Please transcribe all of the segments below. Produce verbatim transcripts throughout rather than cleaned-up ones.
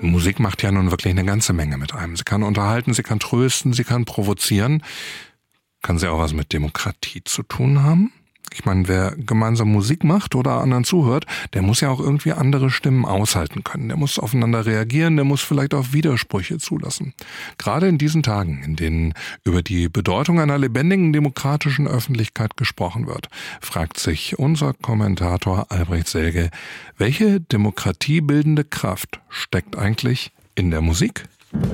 Musik macht ja nun wirklich eine ganze Menge mit einem. Sie kann unterhalten, sie kann trösten, sie kann provozieren. Kann sie auch was mit Demokratie zu tun haben? Ich meine, wer gemeinsam Musik macht oder anderen zuhört, der muss ja auch irgendwie andere Stimmen aushalten können. Der muss aufeinander reagieren, der muss vielleicht auch Widersprüche zulassen. Gerade in diesen Tagen, in denen über die Bedeutung einer lebendigen demokratischen Öffentlichkeit gesprochen wird, fragt sich unser Kommentator Albrecht Selge, welche demokratiebildende Kraft steckt eigentlich in der Musik?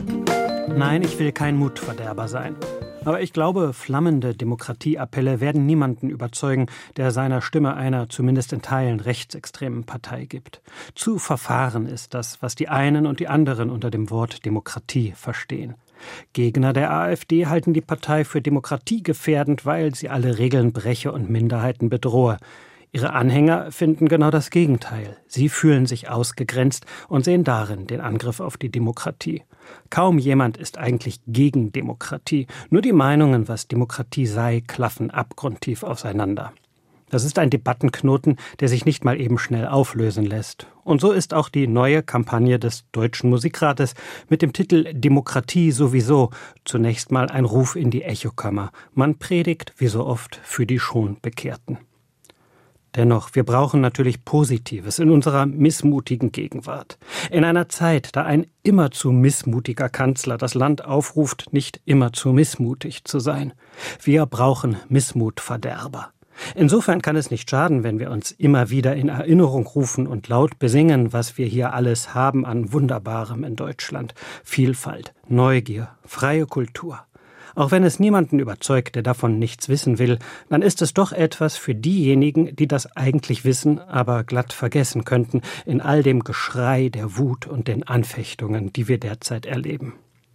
Nein, ich will kein Mutverderber sein. Aber ich glaube, flammende Demokratieappelle werden niemanden überzeugen, der seiner Stimme einer zumindest in Teilen rechtsextremen Partei gibt. Zu verfahren ist das, was die einen und die anderen unter dem Wort Demokratie verstehen. Gegner der AfD halten die Partei für demokratiegefährdend, weil sie alle Regeln breche und Minderheiten bedrohe. Ihre Anhänger finden genau das Gegenteil. Sie fühlen sich ausgegrenzt und sehen darin den Angriff auf die Demokratie. Kaum jemand ist eigentlich gegen Demokratie. Nur die Meinungen, was Demokratie sei, klaffen abgrundtief auseinander. Das ist ein Debattenknoten, der sich nicht mal eben schnell auflösen lässt. Und so ist auch die neue Kampagne des Deutschen Musikrates mit dem Titel Demokratie sowieso zunächst mal ein Ruf in die Echokammer. Man predigt, wie so oft, für die schon Bekehrten. Dennoch, wir brauchen natürlich Positives in unserer missmutigen Gegenwart. In einer Zeit, da ein immerzu missmutiger Kanzler das Land aufruft, nicht immerzu missmutig zu sein. Wir brauchen Missmutverderber. Insofern kann es nicht schaden, wenn wir uns immer wieder in Erinnerung rufen und laut besingen, was wir hier alles haben an Wunderbarem in Deutschland. Vielfalt, Neugier, freie Kultur. Auch wenn es niemanden überzeugt, der davon nichts wissen will, dann ist es doch etwas für diejenigen, die das eigentlich wissen, aber glatt vergessen könnten, in all dem Geschrei der Wut und den Anfechtungen, die wir derzeit erleben.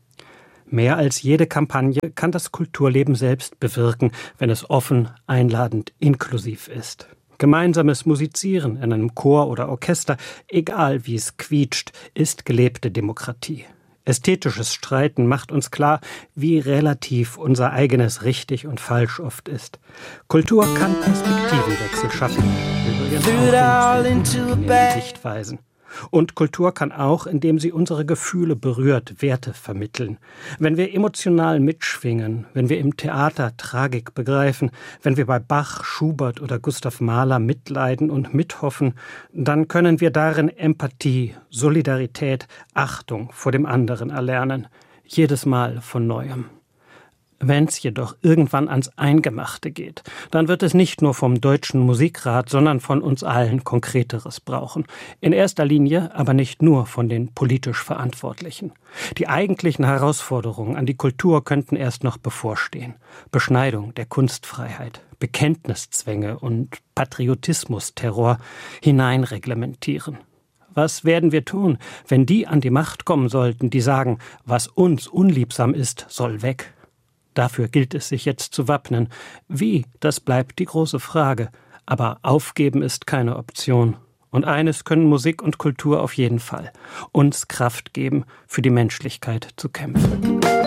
Mehr als jede Kampagne kann das Kulturleben selbst bewirken, wenn es offen, einladend, inklusiv ist. Gemeinsames Musizieren in einem Chor oder Orchester, egal wie es quietscht, ist gelebte Demokratie. Ästhetisches Streiten macht uns klar, wie relativ unser eigenes richtig und falsch oft ist. Kultur kann Perspektivenwechsel schaffen, übrigens auch in Sichtweisen. Und Kultur kann auch, indem sie unsere Gefühle berührt, Werte vermitteln. Wenn wir emotional mitschwingen, wenn wir im Theater Tragik begreifen, wenn wir bei Bach, Schubert oder Gustav Mahler mitleiden und mithoffen, dann können wir darin Empathie, Solidarität, Achtung vor dem anderen erlernen. Jedes Mal von Neuem. Wenn es jedoch irgendwann ans Eingemachte geht, dann wird es nicht nur vom Deutschen Musikrat, sondern von uns allen Konkreteres brauchen. In erster Linie aber nicht nur von den politisch Verantwortlichen. Die eigentlichen Herausforderungen an die Kultur könnten erst noch bevorstehen. Beschneidung der Kunstfreiheit, Bekenntniszwänge und Patriotismusterror hineinreglementieren. Was werden wir tun, wenn die an die Macht kommen sollten, die sagen, was uns unliebsam ist, soll weg? Dafür gilt es, sich jetzt zu wappnen. Wie, das bleibt die große Frage. Aber aufgeben ist keine Option. Und eines können Musik und Kultur auf jeden Fall: uns Kraft geben, für die Menschlichkeit zu kämpfen.